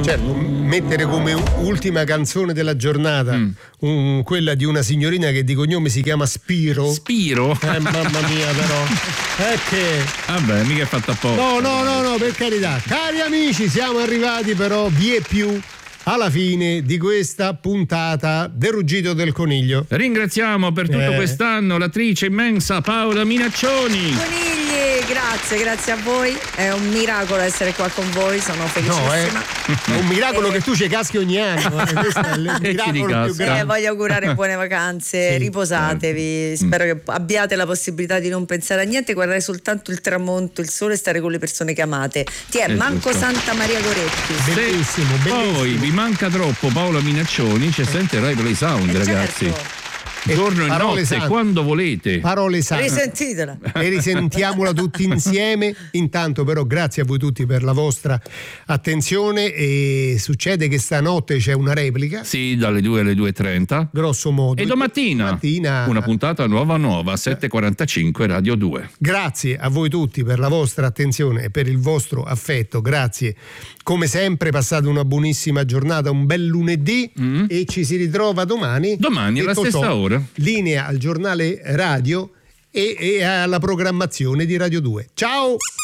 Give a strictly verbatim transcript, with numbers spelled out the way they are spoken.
Certo, mettere come ultima canzone della giornata mm. un, quella di una signorina che di cognome si chiama Spiro. Spiro? Eh, mamma mia, però. È che. Vabbè, mica è fatta apposta. No, no, no, no, per carità. Cari amici, siamo arrivati però vie più alla fine di questa puntata del Ruggito del Coniglio. Ringraziamo per tutto eh. quest'anno l'attrice immensa Paola Minaccioni. Conigli, grazie, grazie a voi. È un miracolo essere qua con voi, sono felicissima. No, è, è un miracolo eh. che tu ci caschi ogni anno. Eh. Questo è il miracolo più grande. Eh, voglio augurare buone vacanze, sì. riposatevi. Spero che abbiate la possibilità di non pensare a niente, guardare soltanto il tramonto, il sole e stare con le persone che amate. Ti è, è Manco giusto. Santa Maria Goretti. Bellissimo, bellissimo. Poi vi manca troppo Paola Minaccioni, c'è sempre Rai Play Sound, eh ragazzi. Certo. Giorno e notte, sante. Quando volete. Parole sante. Risentitela. E risentiamola tutti insieme. Intanto però grazie a voi tutti per la vostra attenzione. E succede che stanotte c'è una replica. Sì, dalle due alle due e trenta. Grosso modo. E domattina, domattina una puntata nuova nuova, sette e quarantacinque Radio due. Grazie a voi tutti per la vostra attenzione e per il vostro affetto. Grazie. Come sempre passate una buonissima giornata, un bel lunedì mm. e ci si ritrova domani. Domani alla stessa ciò, ora. Linea al giornale radio e, e alla programmazione di Radio due. Ciao!